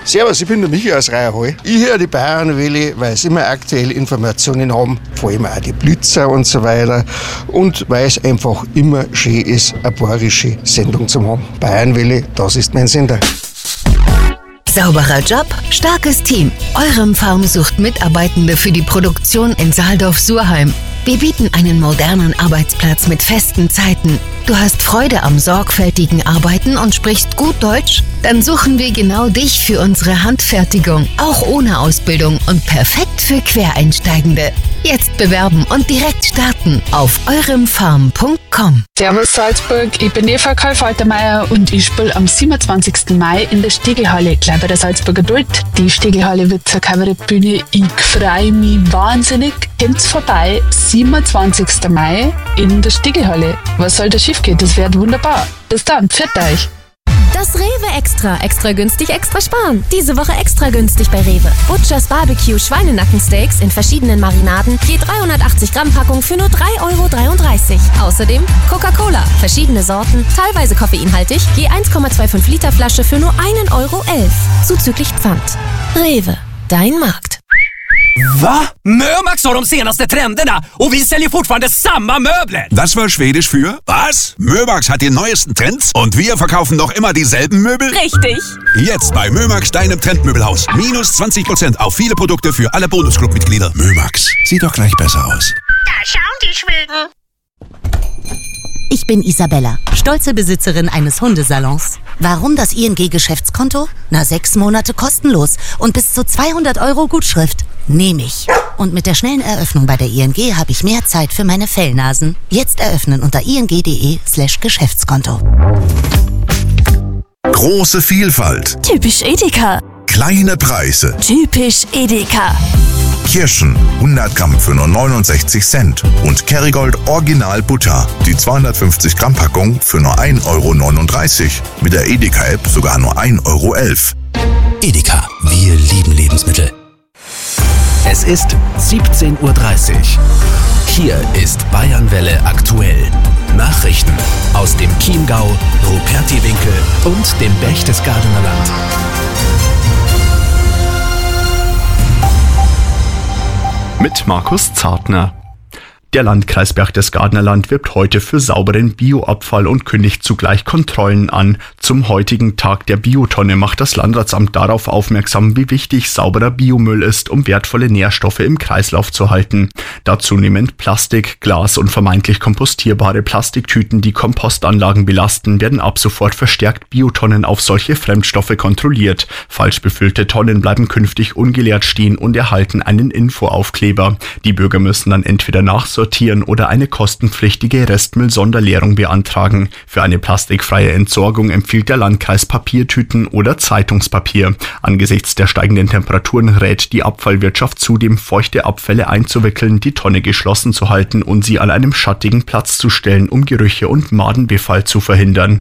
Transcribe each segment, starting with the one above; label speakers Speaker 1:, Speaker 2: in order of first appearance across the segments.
Speaker 1: Servus, ich bin der Michi aus Reierhall. Ich höre die Bayernwelle, weil sie immer aktuelle Informationen haben, vor allem auch die Blitzer und so weiter. Und weil es einfach immer schön ist, eine bayerische Sendung zu haben. Bayernwelle, das ist mein Sender.
Speaker 2: Sauberer Job, starkes Team. Eurem Farm sucht Mitarbeitende für die Produktion in Saaldorf-Surheim. Wir bieten einen modernen Arbeitsplatz mit festen Zeiten. Du hast Freude am sorgfältigen Arbeiten und sprichst gut Deutsch? Dann suchen wir genau dich für unsere Handfertigung, auch ohne Ausbildung und perfekt für Quereinsteigende. Jetzt bewerben und direkt starten auf euremfarm.com.
Speaker 3: Servus Salzburg, ich bin Eva Karl-Faltermeier und ich spiele am 27. Mai in der Stiegelhalle, gleich bei der Salzburger Duld. Die Stiegelhalle wird zur Kabarettbühne. Ich freue mich wahnsinnig. Kommt's vorbei, 27. Mai in der Stiegelhalle. Was soll da schief gehen? Das wird wunderbar. Bis dann, pfiat euch.
Speaker 4: Das Rewe Extra. Extra günstig, extra sparen. Diese Woche extra günstig bei Rewe. Butchers Barbecue Schweinenackensteaks in verschiedenen Marinaden. Je 380 Gramm Packung für nur 3,33 €. Außerdem Coca-Cola. Verschiedene Sorten, teilweise koffeinhaltig. Je 1,25 Liter Flasche für nur 1,11 €. Zuzüglich Pfand. Rewe. Dein Markt.
Speaker 5: Va? Mömax har de senaste trenderna och vi säljer fortfarande samma möbler.
Speaker 6: Das war Schwedisch für was? Mömax hat die neuesten Trends und wir verkaufen noch immer dieselben Möbel?
Speaker 4: Richtig.
Speaker 6: Jetzt bei Mömax, deinem Trendmöbelhaus. Minus 20% auf viele Produkte für alle Bonusclub-Mitglieder. Mömax, sieht doch gleich besser aus.
Speaker 7: Da schauen die Schweden.
Speaker 8: Ich bin Isabella, stolze Besitzerin eines Hundesalons. Warum das ING-Geschäftskonto? 6 Monate kostenlos und bis zu 200 € Gutschrift. Nehme ich. Und mit der schnellen Eröffnung bei der ING habe ich mehr Zeit für meine Fellnasen. Jetzt eröffnen unter ing.de/Geschäftskonto.
Speaker 9: Große Vielfalt.
Speaker 4: Typisch Edeka.
Speaker 9: Kleine Preise.
Speaker 4: Typisch Edeka.
Speaker 9: Kirschen 100 Gramm für nur 69 Cent und Kerrygold Original Butter, die 250 Gramm Packung für nur 1,39 €. Mit der Edeka-App sogar nur 1,11 €.
Speaker 5: Edeka, wir lieben Lebensmittel. Es ist 17:30 Uhr. Hier ist Bayernwelle aktuell. Nachrichten aus dem Chiemgau, Rupertiwinkel und dem Berchtesgadener Land.
Speaker 10: Mit Markus Zartner. Der Landkreis Berchtesgadener Land wirbt heute für sauberen Bioabfall und kündigt zugleich Kontrollen an. Zum heutigen Tag der Biotonne macht das Landratsamt darauf aufmerksam, wie wichtig sauberer Biomüll ist, um wertvolle Nährstoffe im Kreislauf zu halten. Da zunehmend Plastik, Glas und vermeintlich kompostierbare Plastiktüten die Kompostanlagen belasten, werden ab sofort verstärkt Biotonnen auf solche Fremdstoffe kontrolliert. Falsch befüllte Tonnen bleiben künftig ungeleert stehen und erhalten einen Infoaufkleber. Die Bürger müssen dann entweder nachsortieren oder eine kostenpflichtige Restmüll-Sonderleerung beantragen. Für eine plastikfreie Entsorgung empfiehlt der Landkreis Papiertüten oder Zeitungspapier. Angesichts der steigenden Temperaturen rät die Abfallwirtschaft zudem, feuchte Abfälle einzuwickeln, die Tonne geschlossen zu halten und sie an einem schattigen Platz zu stellen, um Gerüche und Madenbefall zu verhindern.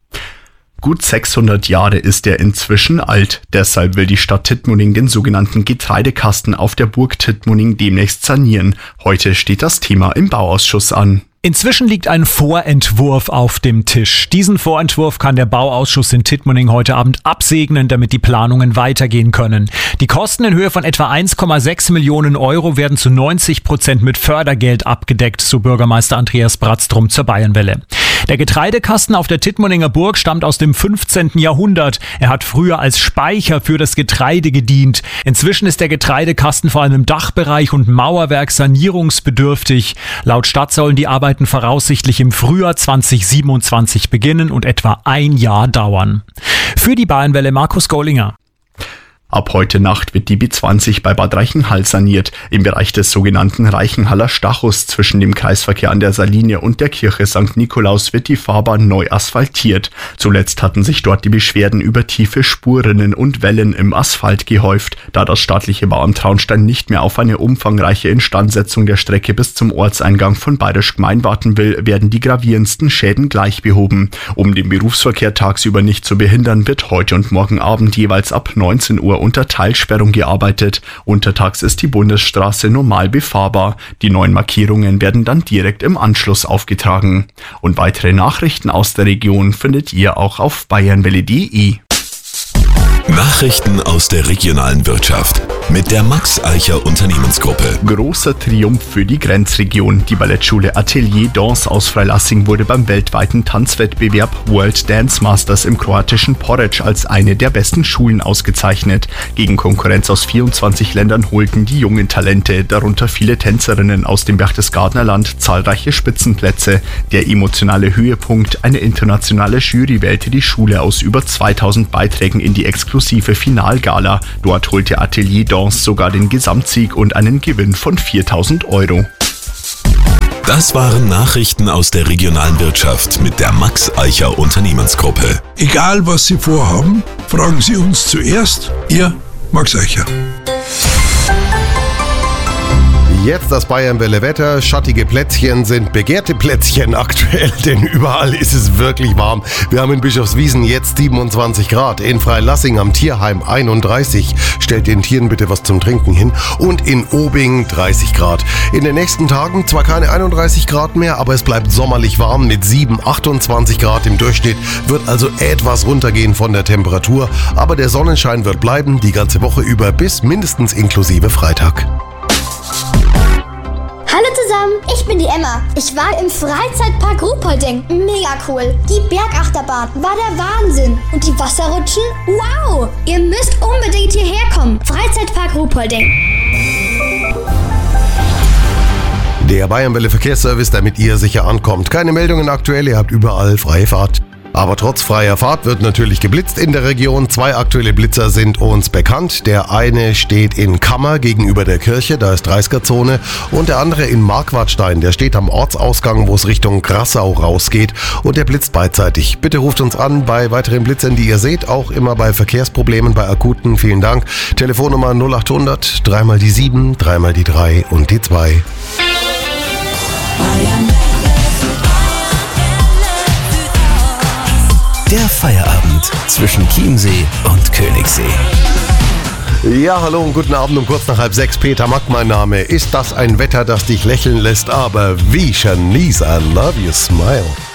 Speaker 10: Gut 600 Jahre ist er inzwischen alt. Deshalb will die Stadt Tittmoning den sogenannten Getreidekasten auf der Burg Tittmoning demnächst sanieren. Heute steht das Thema im Bauausschuss an.
Speaker 11: Inzwischen liegt ein Vorentwurf auf dem Tisch. Diesen Vorentwurf kann der Bauausschuss in Tittmoning heute Abend absegnen, damit die Planungen weitergehen können. Die Kosten in Höhe von etwa 1,6 Millionen € werden zu 90% mit Fördergeld abgedeckt, so Bürgermeister Andreas Bratztrum zur Bayernwelle. Der Getreidekasten auf der Tittmoninger Burg stammt aus dem 15. Jahrhundert. Er hat früher als Speicher für das Getreide gedient. Inzwischen ist der Getreidekasten vor allem im Dachbereich und Mauerwerk sanierungsbedürftig. Laut Stadt sollen die Arbeiten voraussichtlich im Frühjahr 2027 beginnen und etwa ein Jahr dauern. Für die Bayernwelle Markus Gollinger.
Speaker 10: Ab heute Nacht wird die B20 bei Bad Reichenhall saniert. Im Bereich des sogenannten Reichenhaller Stachus zwischen dem Kreisverkehr an der Saline und der Kirche St. Nikolaus wird die Fahrbahn neu asphaltiert. Zuletzt hatten sich dort die Beschwerden über tiefe Spurrinnen und Wellen im Asphalt gehäuft. Da das staatliche Bauamt Traunstein nicht mehr auf eine umfangreiche Instandsetzung der Strecke bis zum Ortseingang von Bayerisch Gmein warten will, werden die gravierendsten Schäden gleich behoben. Um den Berufsverkehr tagsüber nicht zu behindern, wird heute und morgen Abend jeweils ab 19 Uhr unter Teilsperrung gearbeitet. Untertags ist die Bundesstraße normal befahrbar. Die neuen Markierungen werden dann direkt im Anschluss aufgetragen. Und weitere Nachrichten aus der Region findet ihr auch auf bayernwelle.de.
Speaker 6: Nachrichten aus der regionalen Wirtschaft mit der Max Eicher Unternehmensgruppe.
Speaker 10: Großer Triumph für die Grenzregion. Die Ballettschule Atelier Danse aus Freilassing wurde beim weltweiten Tanzwettbewerb World Dance Masters im kroatischen Poreč als eine der besten Schulen ausgezeichnet. Gegen Konkurrenz aus 24 Ländern holten die jungen Talente, darunter viele Tänzerinnen aus dem Berchtesgadenerland, zahlreiche Spitzenplätze. Der emotionale Höhepunkt: eine internationale Jury wählte die Schule aus über 2000 Beiträgen in die exklusive Finalgala. Dort holte Atelier Danse sogar den Gesamtsieg und einen Gewinn von 4.000 Euro.
Speaker 6: Das waren Nachrichten aus der regionalen Wirtschaft mit der Max Eicher Unternehmensgruppe.
Speaker 12: Egal was Sie vorhaben, fragen Sie uns zuerst. Ihr Max Eicher.
Speaker 13: Jetzt das Bayernwelle Wetter. Schattige Plätzchen sind begehrte Plätzchen aktuell, denn überall ist es wirklich warm. Wir haben in Bischofswiesen jetzt 27 Grad, in Freilassing am Tierheim 31. Stellt den Tieren bitte was zum Trinken hin. Und in Obing 30 Grad. In den nächsten Tagen zwar keine 31 Grad mehr, aber es bleibt sommerlich warm mit 28 Grad im Durchschnitt. Wird also etwas runtergehen von der Temperatur. Aber der Sonnenschein wird bleiben die ganze Woche über bis mindestens inklusive Freitag.
Speaker 14: Hallo zusammen, ich bin die Emma. Ich war im Freizeitpark Ruhpolding. Mega cool. Die Bergachterbahn war der Wahnsinn. Und die Wasserrutschen? Wow! Ihr müsst unbedingt hierher kommen. Freizeitpark Ruhpolding.
Speaker 13: Der Bayernwelle Verkehrsservice, damit ihr sicher ankommt. Keine Meldungen aktuell, ihr habt überall freie Fahrt. Aber trotz freier Fahrt wird natürlich geblitzt in der Region. 2 aktuelle Blitzer sind uns bekannt. Der eine steht in Kammer gegenüber der Kirche, da ist 30er-Zone. Und der andere in Marquardstein, der steht am Ortsausgang, wo es Richtung Grassau rausgeht. Und der blitzt beidseitig. Bitte ruft uns an bei weiteren Blitzern, die ihr seht. Auch immer bei Verkehrsproblemen, bei akuten. Vielen Dank. Telefonnummer 0800 3 mal die 7, 3 mal die 3 und die 2.
Speaker 5: Der Feierabend zwischen Chiemsee und Königssee.
Speaker 13: Ja, hallo und guten Abend um kurz nach 5:30. Peter Mack mein Name. Ist das ein Wetter, das dich lächeln lässt? Aber wie, Shanice, I love your smile.